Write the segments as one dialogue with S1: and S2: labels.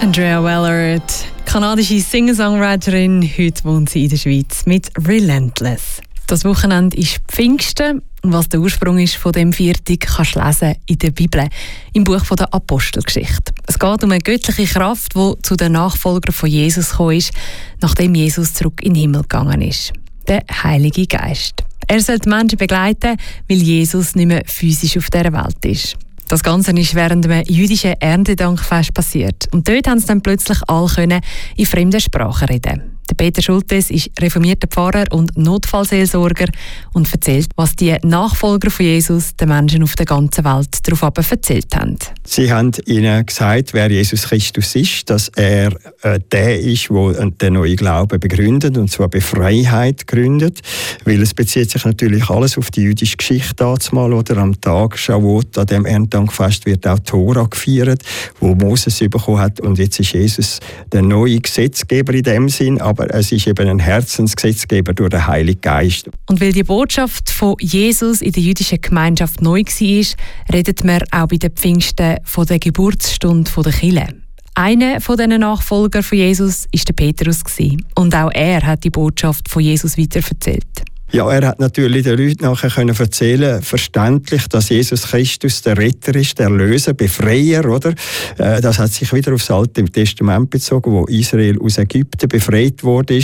S1: Andrea Weller, kanadische Singer-Songwriterin, heute wohnt sie in der Schweiz mit Relentless. Das Wochenende ist Pfingsten und was der Ursprung ist von dem Viertag, kannst du lesen in der Bibel, im Buch von der Apostelgeschichte. Es geht um eine göttliche Kraft, die zu den Nachfolgern von Jesus gekommen ist, nachdem Jesus zurück in den Himmel gegangen ist. Der Heilige Geist. Er soll die Menschen begleiten, weil Jesus nicht mehr physisch auf dieser Welt ist. Das Ganze ist während einem jüdischen Erntedankfest passiert. Und dort haben sie dann plötzlich alle in fremden Sprachen reden. Der Peter Schultes ist reformierter Pfarrer und Notfallseelsorger und erzählt, was die Nachfolger von Jesus den Menschen auf der ganzen Welt darauf erzählt haben.
S2: Sie haben ihnen gesagt, wer Jesus Christus ist, dass er der ist, der den neuen Glauben begründet, und zwar bei Freiheit gründet. Weil es bezieht sich natürlich alles auf die jüdische Geschichte dazumal, oder am Tag Shavuot, an dem Erntedankfest, wird auch Tora gefeiert, wo Moses bekommen hat. Und jetzt ist Jesus der neue Gesetzgeber in dem Sinn, aber es ist eben ein Herzensgesetzgeber durch den Heiligen Geist.
S1: Und weil die Botschaft von Jesus in der jüdischen Gemeinschaft neu war, redet man auch bei den Pfingsten von der Geburtsstunde der Kirche. Einer von diesen Nachfolgern von Jesus war der Petrus. Und auch er hat die Botschaft von Jesus weiterverzählt.
S2: Ja, er hat natürlich den Leuten nachher erzählen, verständlich, dass Jesus Christus der Retter ist, der Erlöser, Befreier, oder? Das hat sich wieder aufs Alte Testament bezogen, wo Israel aus Ägypten befreit wurde.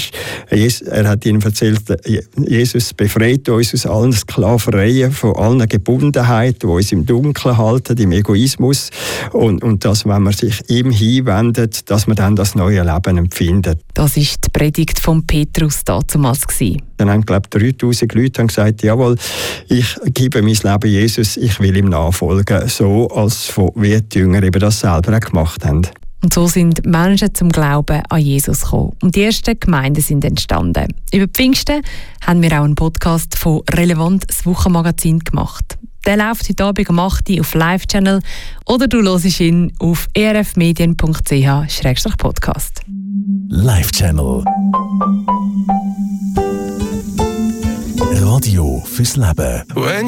S2: Er hat ihnen erzählt, Jesus befreit uns aus allen Sklavereien, von allen Gebundenheiten, die uns im Dunkeln halten, im Egoismus. Und dass, wenn man sich ihm hinwendet, dass man dann das neue Leben empfindet.
S1: Das war die Predigt von Petrus damals.
S2: Dann haben, glaube ich, 3000 Leute haben gesagt, jawohl, ich gebe mein Leben Jesus, ich will ihm nachfolgen. So, als wie die Jünger eben das selber auch gemacht haben.
S1: Und so sind Menschen zum Glauben an Jesus gekommen. Und die ersten Gemeinden sind entstanden. Über Pfingsten haben wir auch einen Podcast von Relevant, das Wochenmagazin, gemacht. Der läuft heute Abend um 8 Uhr auf Live-Channel oder du hörst ihn auf erfmedien.ch/podcast.
S3: Live-Channel. Radio fürs Leben.